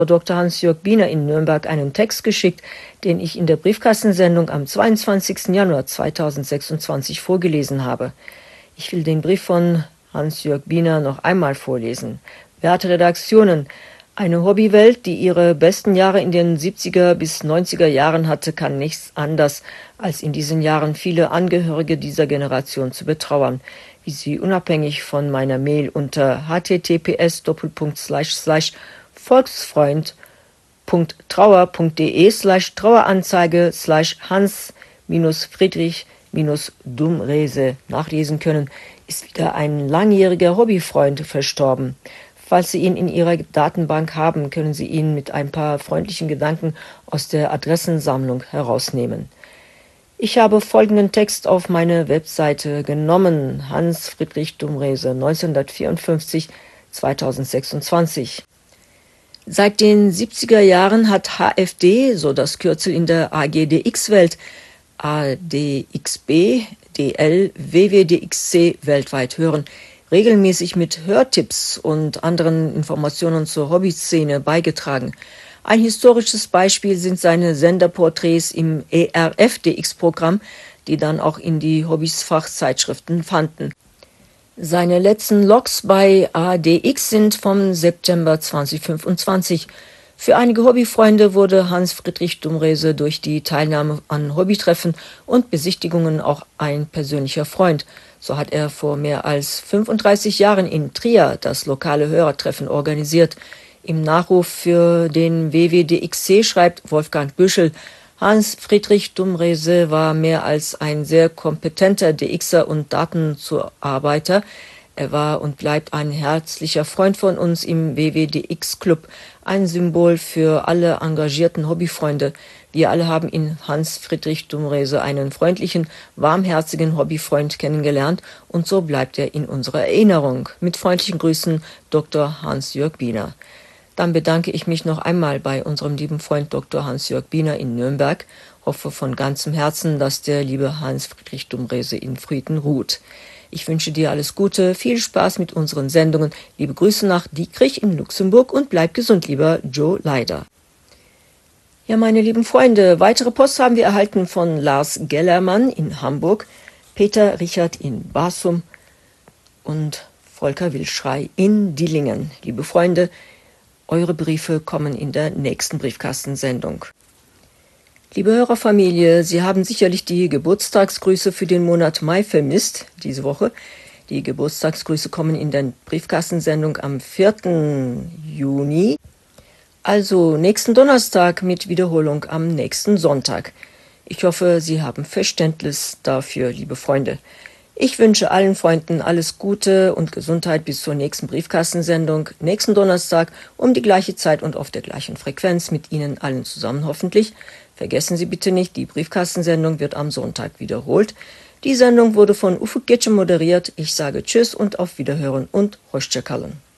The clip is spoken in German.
Dr. Hans-Jörg Biener in Nürnberg einen Text geschickt, den ich in der Briefkastensendung am 22. Januar 2026 vorgelesen habe. Ich will den Brief von Hans-Jörg Biener noch einmal vorlesen. Werte Redaktionen, eine Hobbywelt, die ihre besten Jahre in den 70er bis 90er Jahren hatte, kann nichts anders, als in diesen Jahren viele Angehörige dieser Generation zu betrauern, wie sie unabhängig von meiner Mail unter https://volksfreund.trauer.de/Hans-Friedrich-Dumrese nachlesen können, ist wieder ein langjähriger Hobbyfreund verstorben. Falls Sie ihn in Ihrer Datenbank haben, können Sie ihn mit ein paar freundlichen Gedanken aus der Adressensammlung herausnehmen. Ich habe folgenden Text auf meine Webseite genommen: Hans Friedrich Dumrese, 1954-2026. Seit den 70er Jahren hat HFD, so das Kürzel in der AGDX-Welt, ADXB, DL, WWDXC weltweit hören, regelmäßig mit Hörtipps und anderen Informationen zur Hobbyszene beigetragen. Ein historisches Beispiel sind seine Senderporträts im ERFDX-Programm, die dann auch in die Hobbys-Fachzeitschriften fanden. Seine letzten Logs bei ADX sind vom September 2025. Für einige Hobbyfreunde wurde Hans Friedrich Dumrese durch die Teilnahme an Hobbytreffen und Besichtigungen auch ein persönlicher Freund. So hat er vor mehr als 35 Jahren in Trier das lokale Hörertreffen organisiert. Im Nachruf für den WWDXC schreibt Wolfgang Büschel: Hans Friedrich Dumrese war mehr als ein sehr kompetenter DXer und Datenzuarbeiter. Er war und bleibt ein herzlicher Freund von uns im WWDX-Club, ein Symbol für alle engagierten Hobbyfreunde. Wir alle haben in Hans Friedrich Dumrese einen freundlichen, warmherzigen Hobbyfreund kennengelernt und so bleibt er in unserer Erinnerung. Mit freundlichen Grüßen, Dr. Hans-Jörg Biener. Dann bedanke ich mich noch einmal bei unserem lieben Freund Dr. Hans-Jörg Biener in Nürnberg. Hoffe von ganzem Herzen, dass der liebe Hans Friedrich Dumrese in Frieden ruht. Ich wünsche dir alles Gute, viel Spaß mit unseren Sendungen. Liebe Grüße nach Dietrich in Luxemburg und bleib gesund, lieber Joe Leider. Ja, meine lieben Freunde, weitere Post haben wir erhalten von Lars Gellermann in Hamburg, Peter Richard in Basum und Volker Wilschrei in Dillingen. Liebe Freunde, eure Briefe kommen in der nächsten Briefkastensendung. Liebe Hörerfamilie, Sie haben sicherlich die Geburtstagsgrüße für den Monat Mai vermisst, diese Woche. Die Geburtstagsgrüße kommen in der Briefkastensendung am 4. Juni, also nächsten Donnerstag mit Wiederholung am nächsten Sonntag. Ich hoffe, Sie haben Verständnis dafür, liebe Freunde. Ich wünsche allen Freunden alles Gute und Gesundheit bis zur nächsten Briefkastensendung, nächsten Donnerstag um die gleiche Zeit und auf der gleichen Frequenz mit Ihnen allen zusammen hoffentlich. Vergessen Sie bitte nicht, die Briefkastensendung wird am Sonntag wiederholt. Die Sendung wurde von Ufuk Getche moderiert. Ich sage Tschüss und auf Wiederhören und Hoşça kalın.